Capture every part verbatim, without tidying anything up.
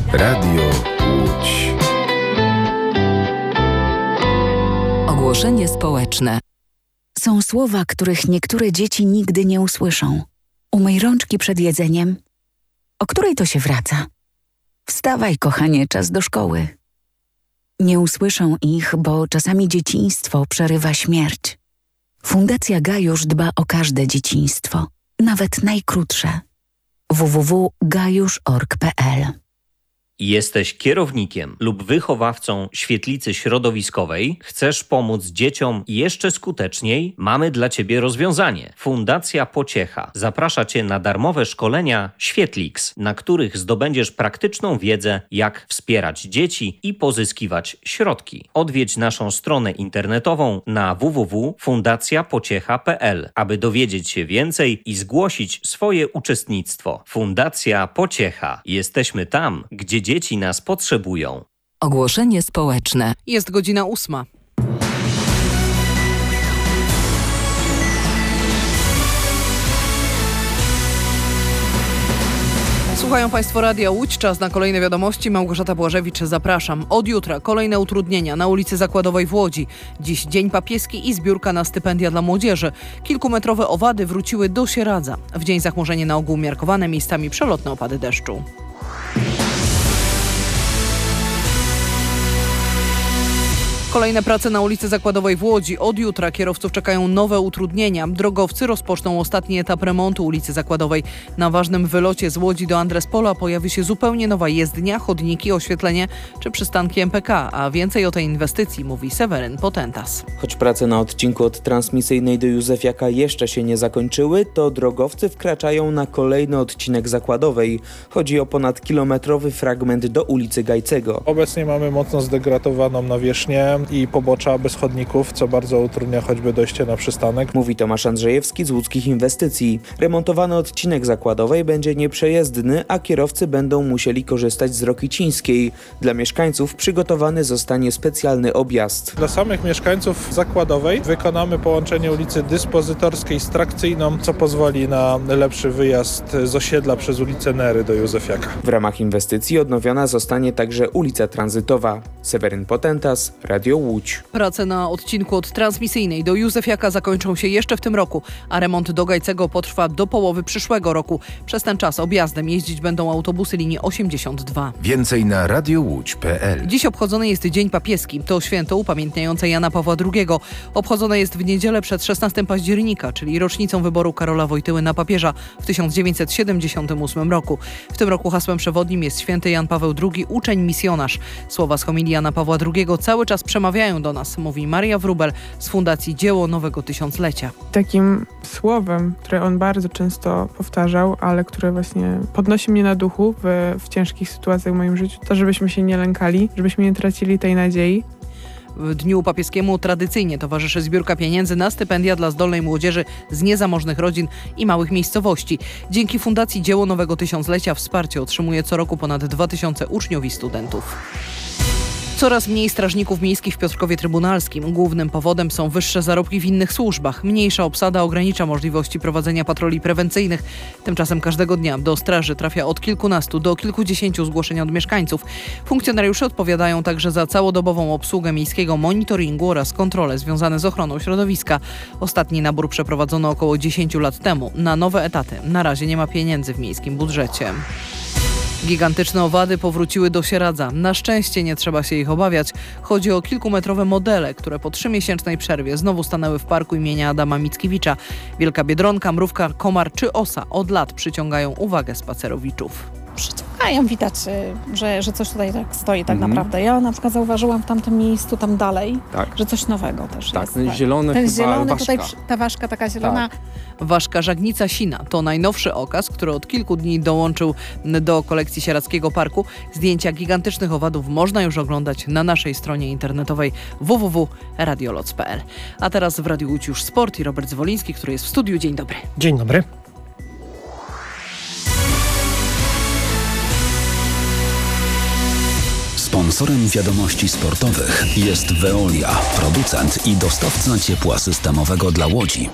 Radio Łódź. Ogłoszenie społeczne. Są słowa, których niektóre dzieci nigdy nie usłyszą. Umyj rączki przed jedzeniem. O której to się wraca? Wstawaj, kochanie, czas do szkoły. Nie usłyszą ich, bo czasami dzieciństwo przerywa śmierć. Fundacja Gajusz dba o każde dzieciństwo, nawet najkrótsze. w w w kropka gajusz kropka org kropka p l. Jesteś kierownikiem lub wychowawcą świetlicy środowiskowej? Chcesz pomóc dzieciom jeszcze skuteczniej? Mamy dla Ciebie rozwiązanie. Fundacja Pociecha zaprasza Cię na darmowe szkolenia Świetlix, na których zdobędziesz praktyczną wiedzę, jak wspierać dzieci i pozyskiwać środki. Odwiedź naszą stronę internetową na w w w kropka fundacja pociecha kropka p l, aby dowiedzieć się więcej i zgłosić swoje uczestnictwo. Fundacja Pociecha. Jesteśmy tam, gdzie dzieci nas potrzebują. Ogłoszenie społeczne. Jest godzina ósma. Słuchają Państwo Radia Łódź. Czas na kolejne wiadomości. Małgorzata Błażewicz, zapraszam. Od jutra kolejne utrudnienia na ulicy Zakładowej w Łodzi. Dziś Dzień Papieski i zbiórka na stypendia dla młodzieży. Kilkumetrowe owady wróciły do Sieradza. W dzień zachmurzenie na ogół umiarkowane, miejscami przelotne opady deszczu. Kolejne prace na ulicy Zakładowej w Łodzi. Od jutra kierowców czekają nowe utrudnienia. Drogowcy rozpoczną ostatni etap remontu ulicy Zakładowej. Na ważnym wylocie z Łodzi do Andrespola pojawi się zupełnie nowa jezdnia, chodniki, oświetlenie czy przystanki M P K. A więcej o tej inwestycji mówi Seweryn Potentas. Choć prace na odcinku od Transmisyjnej do Józefiaka jeszcze się nie zakończyły, to drogowcy wkraczają na kolejny odcinek Zakładowej. Chodzi o ponad kilometrowy fragment do ulicy Gajcego. Obecnie mamy mocno zdegradowaną nawierzchnię i pobocza bez chodników, co bardzo utrudnia choćby dojście na przystanek. Mówi Tomasz Andrzejewski z Łódzkich Inwestycji. Remontowany odcinek Zakładowej będzie nieprzejezdny, a kierowcy będą musieli korzystać z Rokicińskiej. Dla mieszkańców przygotowany zostanie specjalny objazd. Dla samych mieszkańców Zakładowej wykonamy połączenie ulicy Dyspozytorskiej z Trakcyjną, co pozwoli na lepszy wyjazd z osiedla przez ulicę Nery do Józefiaka. W ramach inwestycji odnowiona zostanie także ulica Tranzytowa. Seweryn Potentas, Radio Łódź. Prace na odcinku od Transmisyjnej do Józefiaka zakończą się jeszcze w tym roku, a remont do Gajcego potrwa do połowy przyszłego roku. Przez ten czas objazdem jeździć będą autobusy linii osiemdziesiąt dwa. Więcej na radiowódź kropka p l. Dziś obchodzony jest Dzień Papieski. To święto upamiętniające Jana Pawła drugiego. Obchodzone jest w niedzielę przed szesnastego października, czyli rocznicą wyboru Karola Wojtyły na papieża w tysiąc dziewięćset siedemdziesiątym ósmym roku. W tym roku hasłem przewodnim jest święty Jan Paweł drugi, uczeń misjonarz. Słowa z homilii Jana Pawła drugiego cały czas przemawiają do nas, mówi Maria Wróbel z Fundacji Dzieło Nowego Tysiąclecia. Takim słowem, które on bardzo często powtarzał, ale które właśnie podnosi mnie na duchu w, w ciężkich sytuacjach w moim życiu, to żebyśmy się nie lękali, żebyśmy nie tracili tej nadziei. W Dniu Papieskiemu tradycyjnie towarzyszy zbiórka pieniędzy na stypendia dla zdolnej młodzieży z niezamożnych rodzin i małych miejscowości. Dzięki Fundacji Dzieło Nowego Tysiąclecia wsparcie otrzymuje co roku ponad dwa tysiące uczniów i studentów. Coraz mniej strażników miejskich w Piotrkowie Trybunalskim. Głównym powodem są wyższe zarobki w innych służbach. Mniejsza obsada ogranicza możliwości prowadzenia patroli prewencyjnych. Tymczasem każdego dnia do straży trafia od kilkunastu do kilkudziesięciu zgłoszeń od mieszkańców. Funkcjonariusze odpowiadają także za całodobową obsługę miejskiego monitoringu oraz kontrole związane z ochroną środowiska. Ostatni nabór przeprowadzono około dziesięciu lat temu. Na nowe etaty na razie nie ma pieniędzy w miejskim budżecie. Gigantyczne owady powróciły do Sieradza. Na szczęście nie trzeba się ich obawiać. Chodzi o kilkumetrowe modele, które po trzymiesięcznej przerwie znowu stanęły w parku imienia Adama Mickiewicza. Wielka Biedronka, Mrówka, Komar czy Osa od lat przyciągają uwagę spacerowiczów. Przyciągają, widać, że, że coś tutaj tak stoi tak Mhm. naprawdę. Ja na przykład zauważyłam w tamtym miejscu, tam dalej, Tak. że coś nowego też Tak, jest. ten zielony Ten chyba zielony ważka. tutaj, przy- ta ważka taka zielona. Ważka Żagnica Sina to najnowszy okaz, który od kilku dni dołączył do kolekcji Sieradzkiego Parku. Zdjęcia gigantycznych owadów można już oglądać na naszej stronie internetowej w w w kropka radioloc kropka p l. A teraz w Radiu Łódź już sport i Robert Zwoliński, który jest w studiu. Dzień dobry. Dzień dobry. Sponsorem wiadomości sportowych jest Veolia, producent i dostawca ciepła systemowego dla Łodzi.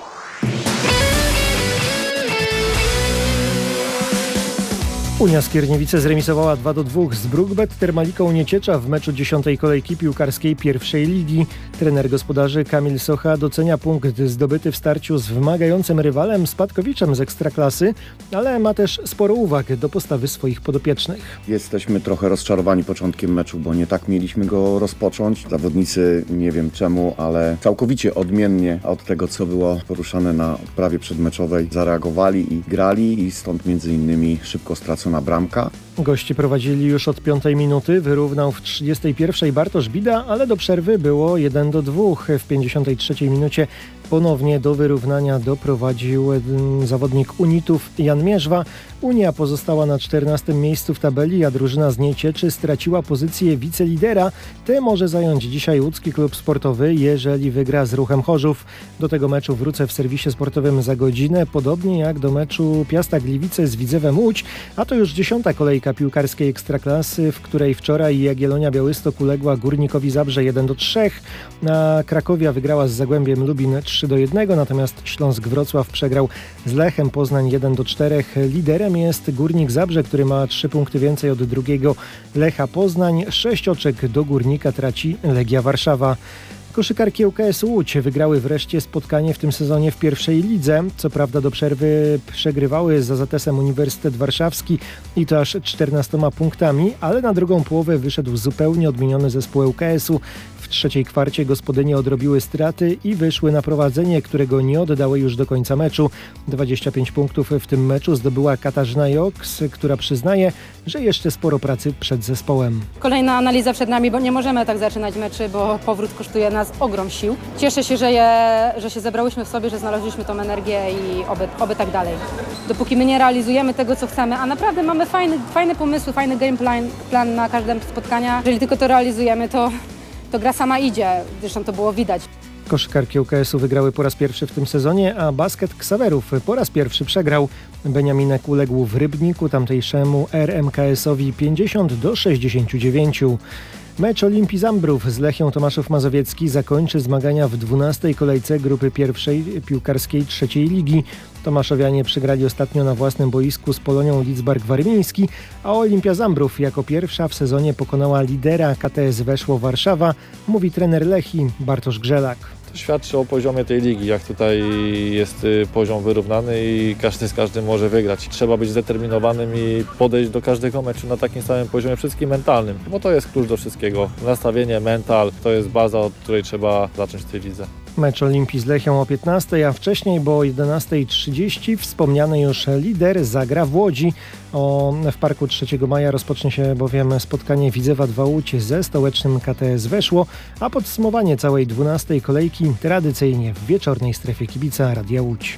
Unia Skierniewice zremisowała dwa do dwóch z Brukbet Termaliką Nieciecza w meczu dziesiątej kolejki piłkarskiej pierwszej ligi. Trener gospodarzy Kamil Socha docenia punkt zdobyty w starciu z wymagającym rywalem Spadkowiczem z Ekstraklasy, ale ma też sporo uwag do postawy swoich podopiecznych. Jesteśmy trochę rozczarowani początkiem meczu, bo nie tak mieliśmy go rozpocząć. Zawodnicy, nie wiem czemu, ale całkowicie odmiennie od tego, co było poruszane na odprawie przedmeczowej, zareagowali i grali i stąd między innymi szybko stracona bramka. Goście prowadzili już od piątej minuty, wyrównał w trzydziestej pierwszej Bartosz Bida, ale do przerwy było jeden do dwóch. W pięćdziesiątej trzeciej minucie ponownie do wyrównania doprowadził zawodnik Unitów Jan Mierzwa. Unia pozostała na czternastym miejscu w tabeli, a drużyna z Niecieczy straciła pozycję wicelidera. Tę może zająć dzisiaj łódzki klub sportowy, jeżeli wygra z Ruchem Chorzów. Do tego meczu wrócę w serwisie sportowym za godzinę, podobnie jak do meczu Piasta Gliwice z Widzewem Łódź, a to już dziesiąta kolejka piłkarskiej Ekstraklasy, w której wczoraj Jagiellonia Białystok uległa Górnikowi Zabrze jeden do trzech, a Krakowia wygrała z Zagłębiem Lubin trzy do jednego, natomiast Śląsk Wrocław przegrał z Lechem Poznań jeden do czterech. Liderem jest Górnik Zabrze, który ma trzy punkty więcej od drugiego Lecha Poznań. Sześć oczek do Górnika traci Legia Warszawa. Koszykarki ŁKS Łódź wygrały wreszcie spotkanie w tym sezonie w pierwszej lidze. Co prawda do przerwy przegrywały z A Z S-em Uniwersytet Warszawski i to aż czternastoma punktami, ale na drugą połowę wyszedł zupełnie odmieniony zespół ŁKS-u. W trzeciej kwarcie gospodynie odrobiły straty i wyszły na prowadzenie, którego nie oddały już do końca meczu. dwadzieścia pięć punktów w tym meczu zdobyła Katarzyna Joks, która przyznaje, że jeszcze sporo pracy przed zespołem. Kolejna analiza przed nami, bo nie możemy tak zaczynać meczy, bo powrót kosztuje nas ogrom sił. Cieszę się, że, je, że się zebrałyśmy w sobie, że znaleźliśmy tą energię i oby, oby tak dalej. Dopóki my nie realizujemy tego, co chcemy, a naprawdę mamy fajny, fajne pomysły, fajny game plan, plan na każdym spotkania. Jeżeli tylko to realizujemy, to to gra sama idzie, zresztą to było widać. Koszykarki ŁKS-u wygrały po raz pierwszy w tym sezonie, a basket Ksawerów po raz pierwszy przegrał. Beniaminek uległ w Rybniku tamtejszemu R M K S-owi pięćdziesiąt do sześćdziesięciu dziewięciu. Mecz Olimpii Zambrów z Lechią Tomaszów Mazowiecki zakończy zmagania w dwunastej kolejce grupy pierwszej piłkarskiej trzeciej ligi. Tomaszowianie przegrali ostatnio na własnym boisku z Polonią Lidzbark Warmiński, a Olimpia Zambrów jako pierwsza w sezonie pokonała lidera K T S Weszło Warszawa, mówi trener Lechii Bartosz Grzelak. To świadczy o poziomie tej ligi, jak tutaj jest poziom wyrównany i każdy z każdym może wygrać. Trzeba być zdeterminowanym i podejść do każdego meczu na takim samym poziomie, przede wszystkim mentalnym, bo to jest klucz do wszystkiego. Nastawienie, mental, to jest baza, od której trzeba zacząć w tej lidze. Mecz Olimpii z Lechią o piętnastej, a wcześniej, bo o jedenastej trzydzieści wspomniany już lider zagra w Łodzi. O, w Parku trzeciego maja rozpocznie się bowiem spotkanie Widzewa dwa Łódź ze stołecznym K T S Weszło, a podsumowanie całej dwunastej kolejki tradycyjnie w wieczornej strefie kibica Radia Łódź.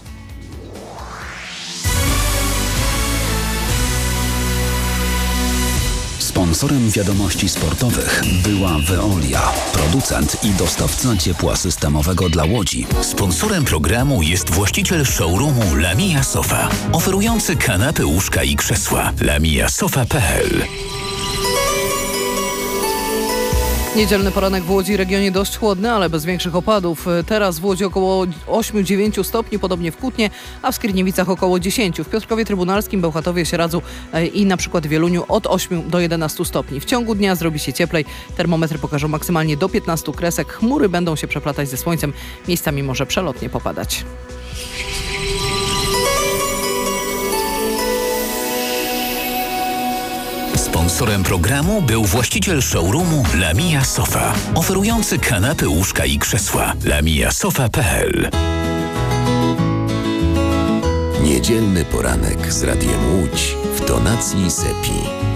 Sponsorem wiadomości sportowych była Veolia, producent i dostawca ciepła systemowego dla Łodzi. Sponsorem programu jest właściciel showroomu Lamia Sofa, oferujący kanapy, łóżka i krzesła. lamia sofa kropka p l. Niedzielny poranek w Łodzi, regionie dość chłodny, ale bez większych opadów. Teraz w Łodzi około osiem do dziewięciu stopni, podobnie w Kutnie, a w Skierniewicach około dziesięć. W Piotrkowie Trybunalskim, Bełchatowie, Sieradzu i na przykład Wieluniu od ośmiu do jedenastu stopni. W ciągu dnia zrobi się cieplej. Termometry pokażą maksymalnie do piętnastu kresek. Chmury będą się przeplatać ze słońcem. Miejscami może przelotnie popadać. Sponsorem programu był właściciel showroomu Lamia Sofa, oferujący kanapy, łóżka i krzesła. lamia sofa kropka p l. Niedzielny poranek z Radiem Łódź w tonacji Sepi.